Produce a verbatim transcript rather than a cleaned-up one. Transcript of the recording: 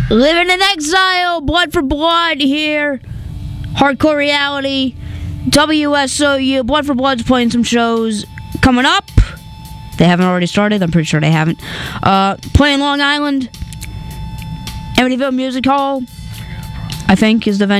Living in Exile, Blood for Blood here. Hardcore Reality, W S O U. Blood for Blood's playing some shows coming up. They haven't already started. I'm pretty sure they haven't. Uh, playing Long Island. Amityville Music Hall, I think, is the venue.